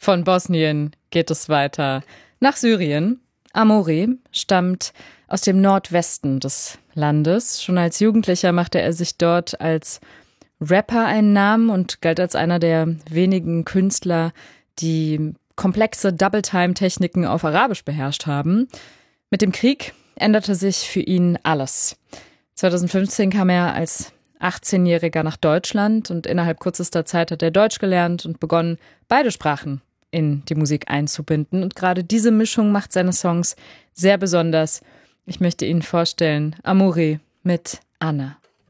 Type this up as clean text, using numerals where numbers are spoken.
Von Bosnien geht es weiter nach Syrien. Amoury stammt aus dem Nordwesten des Landes. Schon als Jugendlicher machte er sich dort als Rapper einen Namen und galt als einer der wenigen Künstler, die komplexe Double-Time-Techniken auf Arabisch beherrscht haben. Mit dem Krieg änderte sich für ihn alles. 2015 kam er als 18-Jähriger nach Deutschland und innerhalb kürzester Zeit hat er Deutsch gelernt und begonnen, beide Sprachen in die Musik einzubinden. Und gerade diese Mischung macht seine Songs sehr besonders. Ich möchte Ihnen vorstellen, Amoury mit Anna.